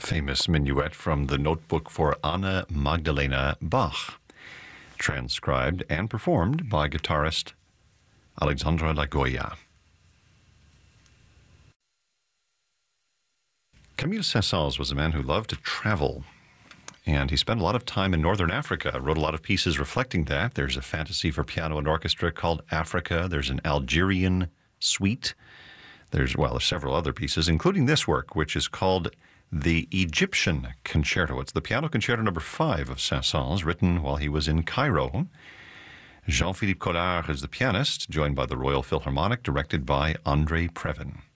famous minuet from the Notebook for Anna Magdalena Bach, transcribed and performed by guitarist Alexandra Lagoya. Camille Saint-Saëns was a man who loved to travel, and he spent a lot of time in northern Africa, wrote a lot of pieces reflecting that. There's a fantasy for piano and orchestra called Africa. There's an Algerian suite. There's several other pieces, including this work, which is called the Egyptian Concerto. It's the piano concerto number 5 of Saint-Saëns, written while he was in Cairo. Jean-Philippe Collard is the pianist, joined by the Royal Philharmonic, directed by André Previn.